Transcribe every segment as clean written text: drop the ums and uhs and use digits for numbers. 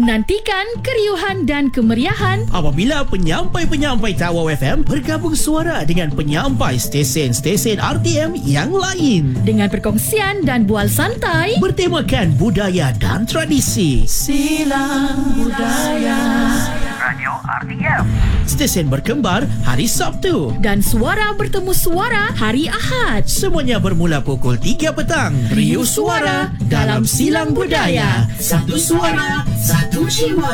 Nantikan keriuhan dan kemeriahan apabila penyampai-penyampai Tawau FM bergabung suara dengan penyampai stesen-stesen RTM yang lain dengan perkongsian dan bual santai bertemakan budaya dan tradisi. Silang Budaya Radio RTM. Stesen berkembar hari Sabtu dan suara bertemu suara hari Ahad. Semuanya bermula pukul 3 petang. Riuh suara dalam Silang Budaya. Satu suara, satu jiwa.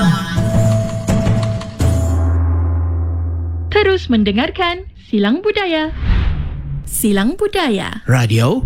Terus mendengarkan Silang Budaya. Silang Budaya Radio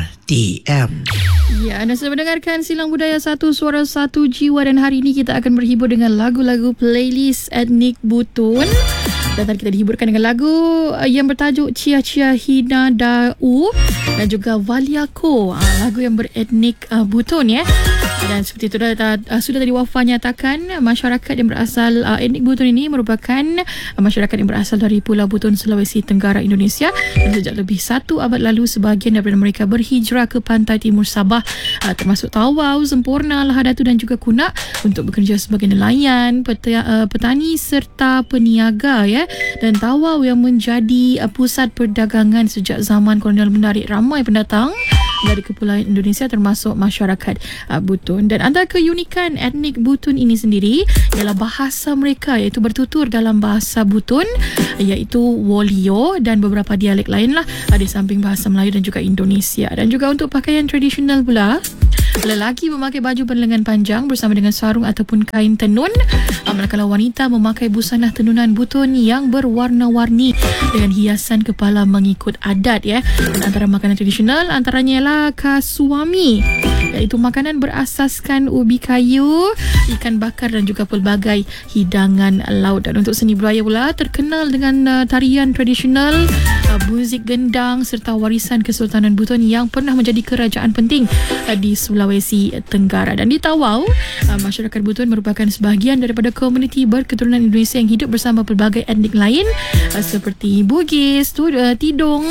RTM. Ya, anda sedang mendengarkan Silang Budaya Satu Suara Satu Jiwa, dan hari ini kita akan berhibur dengan lagu-lagu playlist etnik Butun. Dan tadi kita dihiburkan dengan lagu yang bertajuk Cia Cia Hina Dau dan juga Valiako, lagu yang beretnik Butun ya. Dan seperti itu sudah tadi Wafa nyatakan masyarakat yang berasal etnik Butun ini merupakan masyarakat yang berasal dari Pulau Butun, Sulawesi Tenggara, Indonesia. Dan sejak lebih 1 abad lalu sebahagian daripada mereka berhijrah ke pantai timur Sabah, termasuk Tawau, Sempurna, Lahadatu dan juga Kunak untuk bekerja sebagai nelayan, petani serta peniaga ya. Dan Tawau yang menjadi pusat perdagangan sejak zaman kolonial menarik ramai pendatang dari kepulauan Indonesia termasuk masyarakat Butun. Dan antara keunikan etnik Butun ini sendiri ialah bahasa mereka, iaitu bertutur dalam bahasa Butun, iaitu Wolio dan beberapa dialek lain lah, di samping bahasa Melayu dan juga Indonesia. Dan juga untuk pakaian tradisional pula, lelaki memakai baju berlengan panjang bersama dengan sarung ataupun kain tenun, manakala wanita memakai busana tenunan Butun yang berwarna-warni dengan hiasan kepala mengikut adat ya. Dan antara makanan tradisional antaranya ialah kasuami, iaitu makanan berasaskan ubi kayu, ikan bakar dan juga pelbagai hidangan laut. Dan untuk seni budaya pula terkenal dengan tarian tradisional, muzik gendang serta warisan Kesultanan Butun yang pernah menjadi kerajaan penting di Sulawesi Tenggara. Dan di Tawau, masyarakat Butun merupakan sebahagian daripada komuniti berketurunan Indonesia yang hidup bersama pelbagai etnik lain seperti Bugis, Tidong,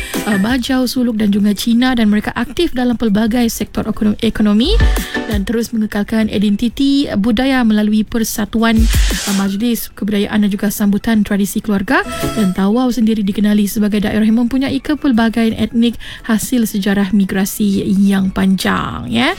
Bajau, Suluk dan juga Cina, dan mereka aktif dalam pelbagai sektor ekonomi dan terus mengekalkan identiti budaya melalui persatuan majlis kebudayaan dan juga sambutan tradisi keluarga. Dan Tawau sendiri dikenali sebagai daerah yang mempunyai kepelbagaian etnik hasil sejarah migrasi yang panjang ya.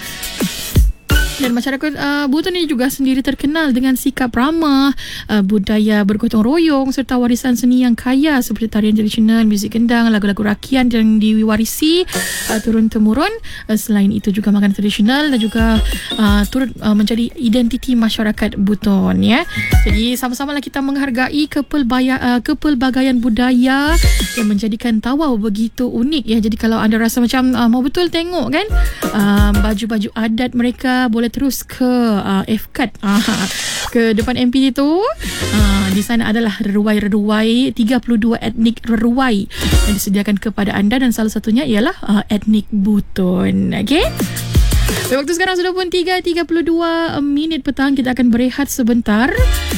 Dan masyarakat Butun ini juga sendiri terkenal dengan sikap ramah, budaya bergotong royong serta warisan seni yang kaya seperti tarian tradisional, muzik gendang, lagu-lagu rakyat yang diwarisi turun-temurun. Selain itu juga makanan tradisional dan juga turut menjadi identiti masyarakat Butun ya. Jadi sama-samalah kita menghargai kepelbagaian budaya yang menjadikan Tawau begitu unik ya. Jadi kalau anda rasa macam mau betul tengok kan baju-baju adat mereka, boleh terus ke FKAT ke depan MPT tu. Di sana adalah reruai-reruai 32 etnik reruai yang disediakan kepada anda, dan salah satunya ialah etnik Butun. Okey. Waktu sekarang sudah pun 3.32 petang. Kita akan berehat sebentar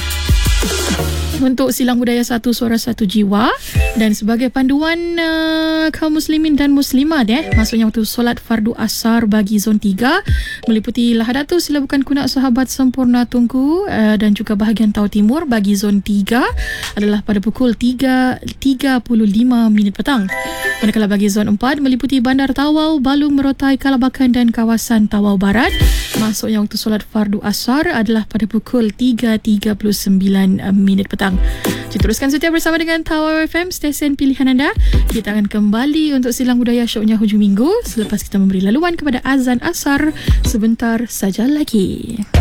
untuk Silang Budaya Satu Suara Satu Jiwa. Dan sebagai panduan kaum muslimin dan muslimat maksudnya waktu solat fardu asar bagi zon 3 meliputi Lahadatu, Silabukan, Kunak, Sahabat, Sempurna, Tungku dan juga bahagian Tau Timur bagi zon 3 adalah pada pukul 3.35 petang. Manakala bagi zon 4 meliputi Bandar Tawau, Balung, Merotai, Kalabakan dan kawasan Tawau Barat, masuknya waktu solat fardu asar adalah pada pukul 3.39 petang. Teruskan setia bersama dengan Tawau FM, stesen pilihan anda. Kita akan kembali untuk Silang Budaya syoknya hujung minggu selepas kita memberi laluan kepada azan asar sebentar saja lagi.